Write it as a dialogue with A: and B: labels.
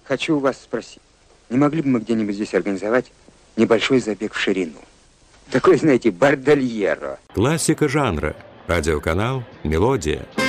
A: хочу у вас спросить, не могли бы мы где-нибудь здесь организовать небольшой забег в ширину? Такой, знаете, бордельеро.
B: Классика жанра. Радиоканал «Мелодия».